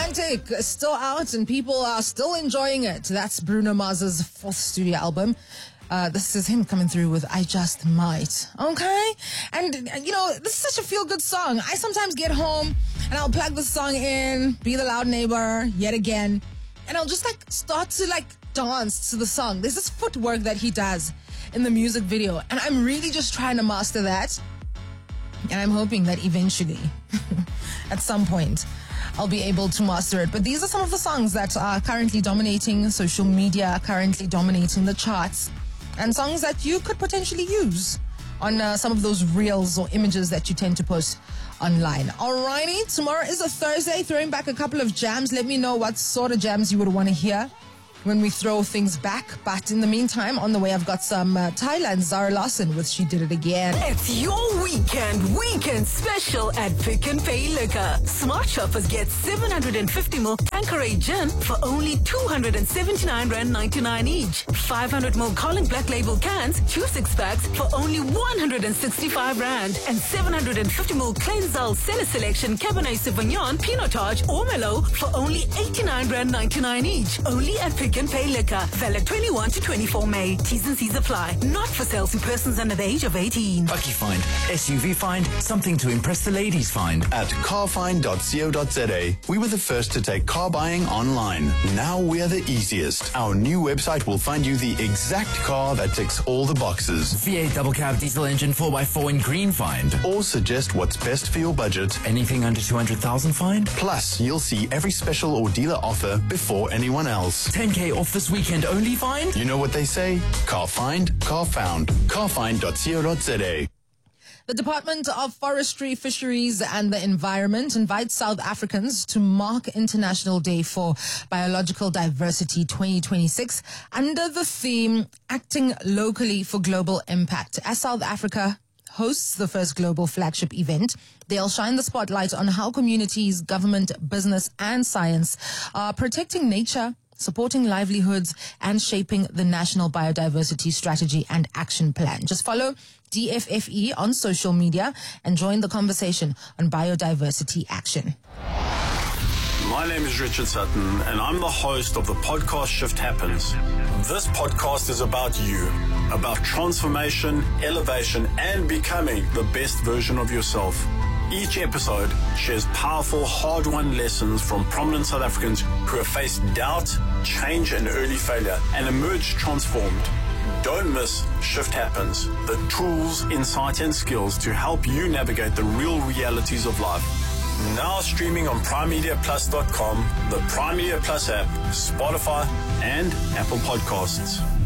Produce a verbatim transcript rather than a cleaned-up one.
Romantic is still out and people are still enjoying it. That's Bruno Mars's fourth studio album. Uh, this is him coming through with I Just Might. Okay? And, you know, this is such a feel-good song. I sometimes get home and I'll plug the song in, Be the Loud Neighbor, yet again. And I'll just, like, start to, like, dance to the song. There's this footwork that he does in the music video. And I'm really just trying to master that. And I'm hoping that eventually, at some point, I'll be able to master it. But these are some of the songs that are currently dominating social media, currently dominating the charts, and songs that you could potentially use on uh, some of those reels or images that you tend to post online. Alrighty, tomorrow is a Thursday, throwing back a couple of jams. Let me know what sort of jams you would want to hear when we throw things back. But in the meantime, on the way, I've got some uh, Thailand, Zara Larson with She Did It Again. It's your weekend, weekend special at Pick and Pay Liquor. Smart shoppers get seven hundred fifty milliliters Tanqueray gin for only two hundred seventy-nine rand ninety-nine each. five hundred milliliters Carling Black Label cans, two six packs for only one hundred sixty-five rand. And seven hundred fifty milliliters Cleansal Cellar Selection Cabernet Sauvignon, Pinotage or Merlot for only eighty-nine rand ninety-nine each. Only at Pick and Pay Liquor. Valid twenty-first to twenty-fourth May. T's and C's apply. Not for sale to persons under the age of eighteen. Bucky Find, S U V Find, something to impress the ladies find. At carfind dot co dot za, we were the first to take car buying online. Now we're the easiest. Our new website will find you the exact car that ticks all the boxes. V eight double cab diesel engine four by four in green find. Or suggest what's best for your budget. Anything under two hundred thousand find. Plus, you'll see every special or dealer offer before anyone else. ten K off this weekend only find. You know what they say? Car find, car found. carfind dot co dot za. The Department of Forestry, Fisheries and the Environment invites South Africans to mark International Day for Biological Diversity twenty twenty-six under the theme Acting Locally for Global Impact. As South Africa hosts the first global flagship event, they'll shine the spotlight on how communities, government, business and science are protecting nature, supporting livelihoods, and shaping the National Biodiversity Strategy and Action Plan. Just follow D F F E on social media and join the conversation on biodiversity action. My name is Richard Sutton, and I'm the host of the podcast Shift Happens. This podcast is about you, about transformation, elevation, and becoming the best version of yourself. Each episode shares powerful, hard-won lessons from prominent South Africans who have faced doubt, change, and early failure, and emerged transformed. Don't miss Shift Happens, the tools, insight, and skills to help you navigate the real realities of life. Now streaming on prime media plus dot com, the Prime Media Plus app, Spotify, and Apple Podcasts.